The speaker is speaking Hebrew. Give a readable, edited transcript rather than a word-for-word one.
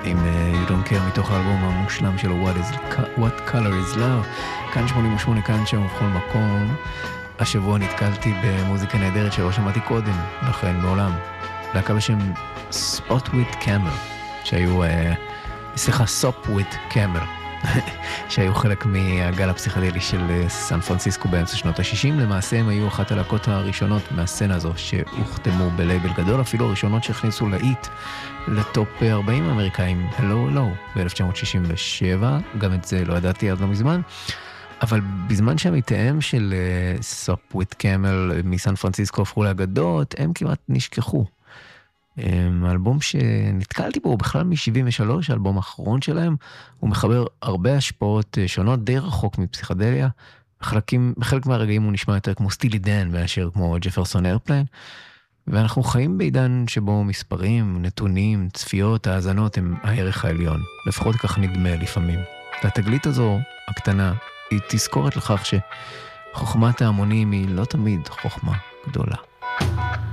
עם You Don't Care מתוך האלבום המושלם שלו What Color Is Love. כאן 88, כאן שם ובכל מקום. השבוע נתקלתי במוזיקה נהדרת שלא שמעתי קודם, לכן מעולם. להקה בשם Spot With Camel, שהיו, Sop With Camel, שהיו חלק מהגל הפסיכדלי של סן פרנסיסקו באמצע שנות ה-60. למעשה הם היו אחת הלהקות הראשונות מהסצנה הזו שהוחתמו בלייבל גדול, אפילו הראשונות שהכניסו להיט לטופ 40 האמריקאים, Hello Hello, ב-1967, גם את זה לא ידעתי עד לא מזמן. אבל בזמן שהמתאם של סופ וויט קמל מסן פרנסיסקו הפכו לאגדות, הם כמעט נשכחו. האלבום שנתקלתי בו הוא בכלל מ-73, האלבום האחרון שלהם, הוא מחבר הרבה השפעות שונות, די רחוק מפסיכדליה. בחלק מהרגעים הוא נשמע יותר כמו סטילי דן, מאשר כמו ג'פרסון איירפליין, ואנחנו חיים בעידן שבו מספרים, נתונים, צפיות, האזנות הם הערך העליון. לפחות כך נדמה לפעמים. והתגלית הזו, הקטנה, היא תזכורת לכך שחוכמת ההמונים היא לא תמיד חוכמה גדולה.